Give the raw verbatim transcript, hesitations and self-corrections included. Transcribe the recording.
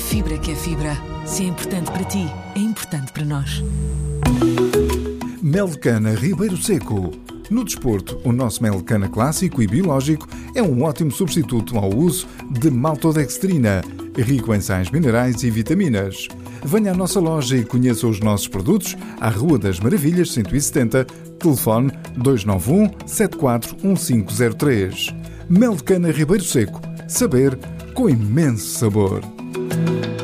fibra que é fibra. Se é importante para ti, é importante para nós. Mel de cana Ribeiro Seco. No desporto, o nosso mel de cana clássico e biológico é um ótimo substituto ao uso de maltodextrina, rico em sais minerais e vitaminas. Venha à nossa loja e conheça os nossos produtos à Rua das Maravilhas cento e setenta, telefone dois nove um, sete quatro um cinco zero três. Mel de cana Ribeiro Seco. Saber com imenso sabor.